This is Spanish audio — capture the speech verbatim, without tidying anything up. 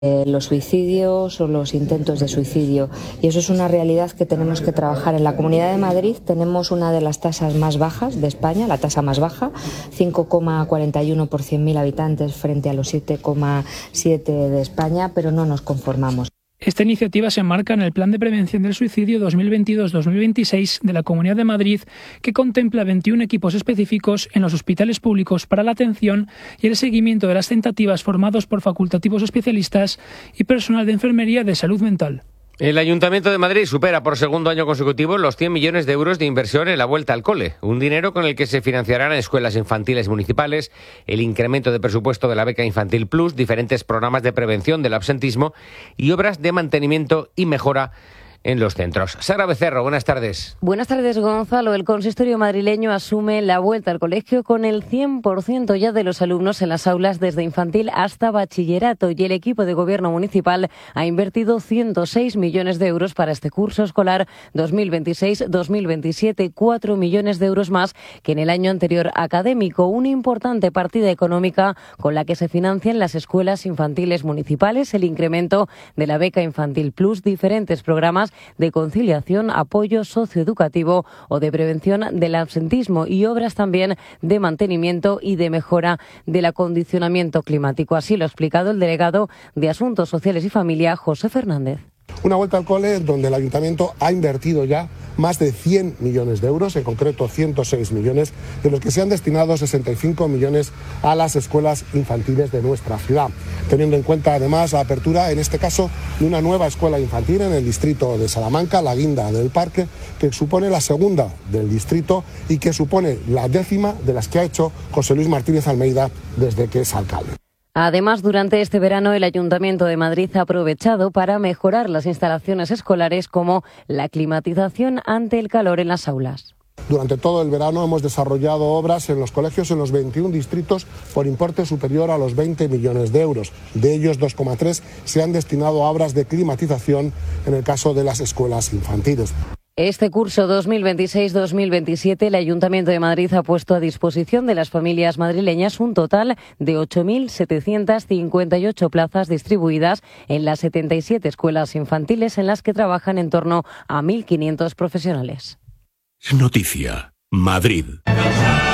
Eh, los suicidios o los intentos de suicidio, y eso es una realidad que tenemos que trabajar. En la Comunidad de Madrid tenemos una de las tasas más bajas de España, la tasa más baja, cinco coma cuarenta y uno por cien mil habitantes frente a los siete coma siete de España, pero no nos conformamos. Esta iniciativa se enmarca en el Plan de Prevención del Suicidio dos mil veintidós dos mil veintiséis de la Comunidad de Madrid, que contempla veintiún equipos específicos en los hospitales públicos para la atención y el seguimiento de las tentativas, formados por facultativos especialistas y personal de enfermería de salud mental. El Ayuntamiento de Madrid supera por segundo año consecutivo los cien millones de euros de inversión en la vuelta al cole, un dinero con el que se financiarán escuelas infantiles municipales, el incremento de presupuesto de la beca Infantil Plus, diferentes programas de prevención del absentismo y obras de mantenimiento y mejora en los centros. Sara Becerro, buenas tardes. Buenas tardes, Gonzalo. El consistorio madrileño asume la vuelta al colegio con el cien por ciento ya de los alumnos en las aulas desde infantil hasta bachillerato, y el equipo de gobierno municipal ha invertido ciento seis millones de euros para este curso escolar dos mil veintiséis dos mil veintisiete, cuatro millones de euros más que en el año anterior académico, una importante partida económica con la que se financian las escuelas infantiles municipales, el incremento de la beca Infantil Plus, diferentes programas de conciliación, apoyo socioeducativo o de prevención del absentismo y obras también de mantenimiento y de mejora del acondicionamiento climático. Así lo ha explicado el delegado de Asuntos Sociales y Familia, José Fernández. Una vuelta al cole donde el Ayuntamiento ha invertido ya más de cien millones de euros, en concreto ciento seis millones, de los que se han destinado sesenta y cinco millones a las escuelas infantiles de nuestra ciudad, teniendo en cuenta además la apertura, en este caso, de una nueva escuela infantil en el distrito de Salamanca, la Guinda del Parque, que supone la segunda del distrito y que supone la décima de las que ha hecho José Luis Martínez Almeida desde que es alcalde. Además, durante este verano, el Ayuntamiento de Madrid ha aprovechado para mejorar las instalaciones escolares, como la climatización ante el calor en las aulas. Durante todo el verano hemos desarrollado obras en los colegios en los veintiún distritos por importe superior a los veinte millones de euros. De ellos, dos coma tres se han destinado a obras de climatización en el caso de las escuelas infantiles. Este curso dos mil veintiséis dos mil veintisiete, el Ayuntamiento de Madrid ha puesto a disposición de las familias madrileñas un total de ocho mil setecientas cincuenta y ocho plazas distribuidas en las setenta y siete escuelas infantiles, en las que trabajan en torno a mil quinientos profesionales. Noticia, Madrid.